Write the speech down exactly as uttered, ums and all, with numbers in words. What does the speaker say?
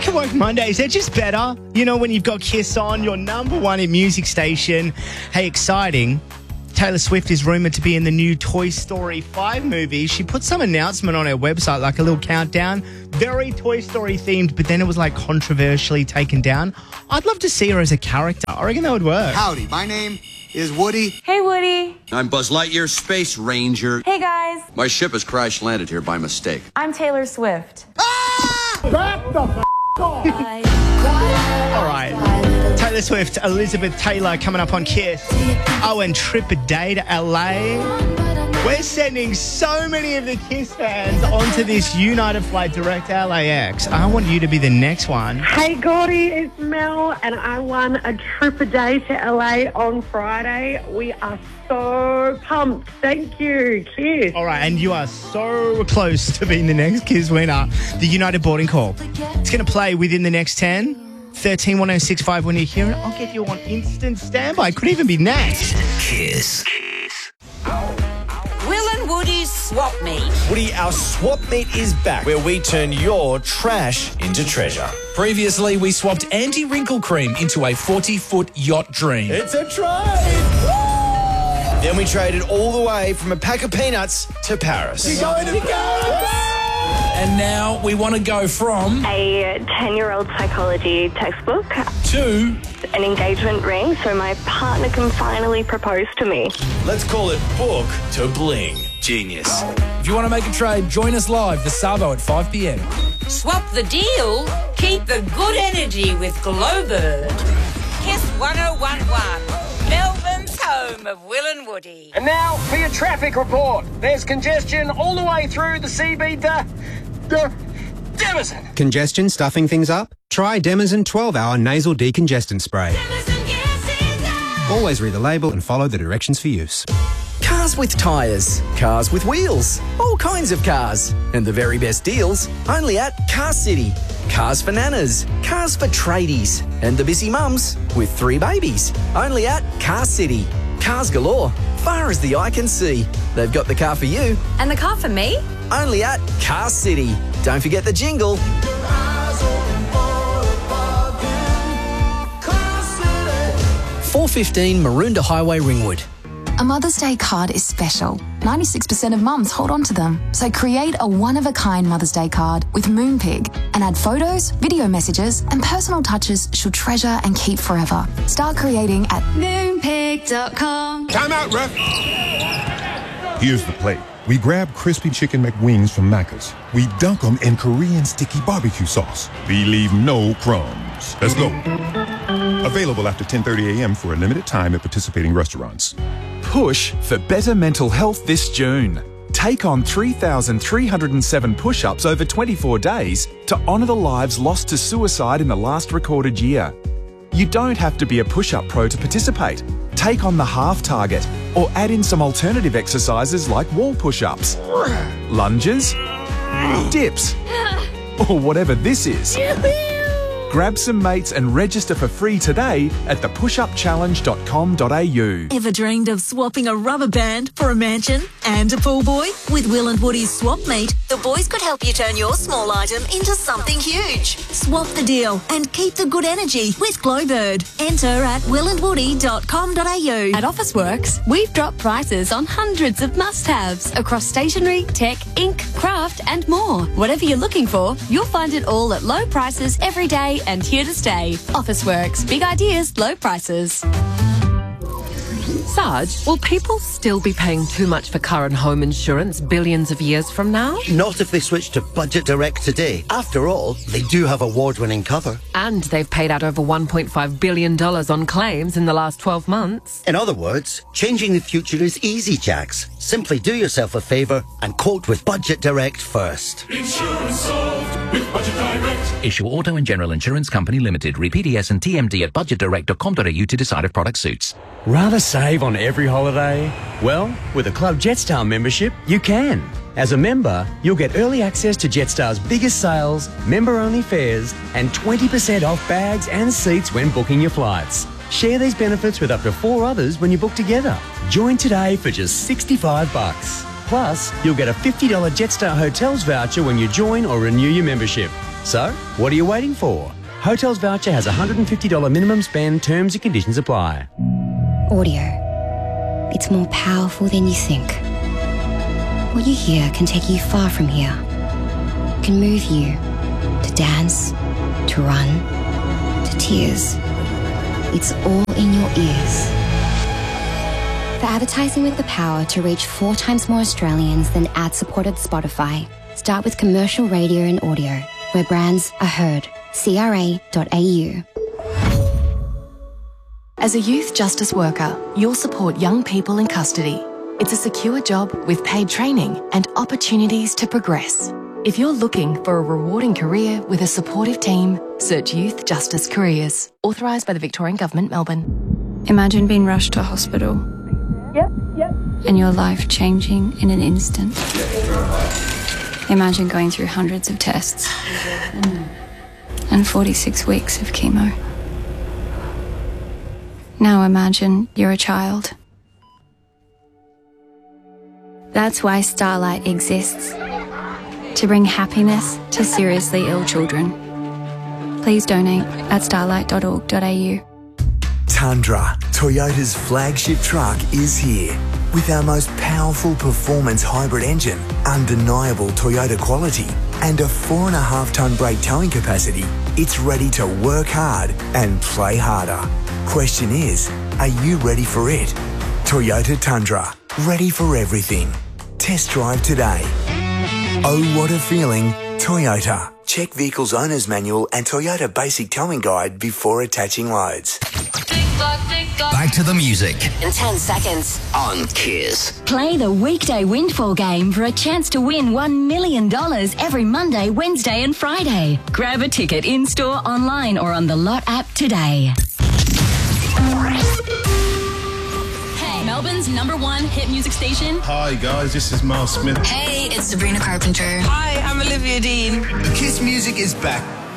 After Work Mondays, they're just better. You know, when you've got Kiss on, your number one hit music station. Hey, exciting. Taylor Swift is rumoured to be in the new Toy Story five movie. She put some announcement on her website, like a little countdown. Very Toy Story themed, but then it was like controversially taken down. I'd love to see her as a character. I reckon that would work. Howdy, my name is Woody. Hey, Woody. I'm Buzz Lightyear, Space Ranger. Hey, guys. My ship has crash landed here by mistake. I'm Taylor Swift. Ah! Back the f*** off. All right. Taylor Swift, Elizabeth Taylor coming up on Kiss. Oh, and trip a day to L A. We're sending so many of the Kiss fans onto this United Flight Direct L A X. I want you to be the next one. Hey, Gordy, it's Mel, and I won a trip a day to L A on Friday. We are so pumped. Thank you. Kiss. All right, and you are so close to being the next Kiss winner. The United Boarding Call. It's going to play within the next ten. thirteen one oh six five. When you hear it, I'll get you on instant standby. Could even be next. Kiss. Will and Woody's Swap Meet. Woody, our Swap Meet is back, where we turn your trash into treasure. Previously, we swapped anti-wrinkle cream into a forty-foot yacht dream. It's a trade! Then we traded all the way from a pack of peanuts to Paris. You're going to Paris! And now we want to go from a ten-year-old psychology textbook to an engagement ring so my partner can finally propose to me. Let's call it book to bling. Genius. If you want to make a trade, join us live this Savo at five p.m. Swap the deal. Keep the good energy with Glowbird. Kiss one oh one one. Melbourne's home of Will and Woody. And now for your traffic report. There's congestion all the way through the C B D. Demazin. Congestion stuffing things up? Try Demazin twelve hour nasal decongestant spray. Always read the label and follow the directions for use. Cars with tyres, cars with wheels, all kinds of cars. And the very best deals only at Car City. Cars for nanas, cars for tradies, and the busy mums with three babies. Only at Car City. Cars galore, far as the eye can see. They've got the car for you. And the car for me? Only at Car City. Don't forget the jingle. four fifteen Maroondah Highway, Ringwood. A Mother's Day card is special. ninety-six percent of mums hold on to them. So create a one-of-a-kind Mother's Day card with Moonpig and add photos, video messages and personal touches she'll treasure and keep forever. Start creating at moonpig dot com. Time out, ref. Here's the play. We grab crispy chicken McWings from Macca's. We dunk them in Korean sticky barbecue sauce. We leave no crumbs. Let's go. Available after ten thirty a.m. for a limited time at participating restaurants. Push for better mental health this June. Take on three thousand three hundred seven push-ups over twenty-four days to honour the lives lost to suicide in the last recorded year. You don't have to be a push-up pro to participate. Take on the half target or add in some alternative exercises like wall push-ups, lunges, dips, or whatever this is. Grab some mates and register for free today at the push up challenge dot com dot a u. Ever dreamed of swapping a rubber band for a mansion and a pool boy? With Will and Woody's Swap Meet, the boys could help you turn your small item into something huge. Swap the deal and keep the good energy with Glowbird. Enter at will and woody dot com dot a u. At Officeworks, we've dropped prices on hundreds of must-haves across stationery, tech, ink, craft and more. Whatever you're looking for, you'll find it all at low prices every day and here to stay. Officeworks, big ideas, low prices. Sarge, will people still be paying too much for car and home insurance billions of years from now? Not if they switch to Budget Direct today. After all, they do have award-winning cover. And they've paid out over one point five billion dollars on claims in the last twelve months. In other words, changing the future is easy, Jax. Simply do yourself a favour and quote with Budget Direct first. Insurance solved with Budget Direct. Issue Auto and General Insurance Company Limited. Read P D S and T M D at budget direct dot com dot a u to decide if product suits. Rather save on every holiday? Well, with a Club Jetstar membership, you can. As a member, you'll get early access to Jetstar's biggest sales, member-only fares, and twenty percent off bags and seats when booking your flights. Share these benefits with up to four others when you book together. Join today for just sixty-five bucks. Plus, you'll get a fifty dollars Jetstar Hotels voucher when you join or renew your membership. So, what are you waiting for? Hotels Voucher has a one hundred fifty dollars minimum spend. Terms and conditions apply. Audio. It's more powerful than you think. What you hear can take you far from here. Can move you to dance, to run, to tears. It's all in your ears. For advertising with the power to reach four times more Australians than ad-supported Spotify, start with commercial radio and audio, where brands are heard. C R A dot A U. As a youth justice worker, you'll support young people in custody. It's a secure job with paid training and opportunities to progress. If you're looking for a rewarding career with a supportive team, search Youth Justice Careers. Authorised by the Victorian Government, Melbourne. Imagine being rushed to hospital. Yep, yep. And your life changing in an instant. Imagine going through hundreds of tests. And forty-six weeks of chemo. Now imagine you're a child. That's why Starlight exists. To bring happiness to seriously ill children. Please donate at starlight dot org dot A U. Tundra, Toyota's flagship truck, is here. With our most powerful performance hybrid engine, undeniable Toyota quality, and a four and a half tonne brake towing capacity, it's ready to work hard and play harder. Question is, are you ready for it? Toyota Tundra, ready for everything. Test drive today. Oh, what a feeling, Toyota. Check Vehicle's Owner's Manual and Toyota Basic Towing Guide before attaching loads. Back to the music. In ten seconds. On Kiss. Play the weekday windfall game for a chance to win one million dollars every Monday, Wednesday and Friday. Grab a ticket in-store, online or on the Lot app today. Hey, Melbourne's number one hit music station. Hi guys, this is Miles Smith. Hey, it's Sabrina Carpenter. Hi, I'm Olivia Dean. Kiss music is back.